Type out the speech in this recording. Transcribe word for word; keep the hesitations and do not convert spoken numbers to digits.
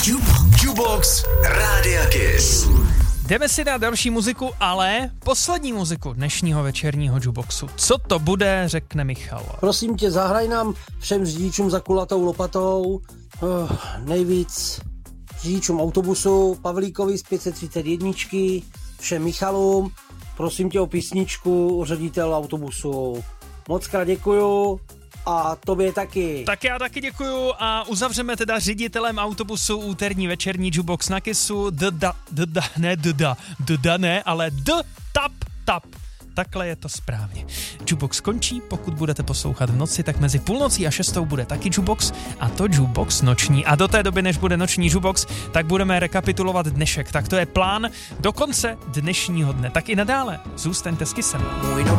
Jukebox Rádia Kiss. Jdeme si dát další muziku, ale poslední muziku dnešního večerního Jukeboxu. Co to bude, řekne Michal. Prosím tě, zahraj nám všem řidičům za kulatou lopatou, uh, nejvíc řidičům autobusu, Pavlíkovi z pět set třicet jedna, všem Michalům, prosím tě o písničku, ředitel autobusu. Moc krát děkuju. A tobě taky. Tak já taky děkuju a uzavřeme teda ředitelem autobusu úterní večerní Jukebox na Kissu. Dda, dda, ne dda, dda ne, ale d, tap, tap. Takhle je to správně. Jukebox končí, pokud budete poslouchat v noci, tak mezi půlnocí a šestou bude taky Jukebox, a to Jukebox noční. A do té doby, než bude noční Jukebox, tak budeme rekapitulovat dnešek. Tak to je plán do konce dnešního dne. Tak i nadále zůstaňte s Kissem. Můj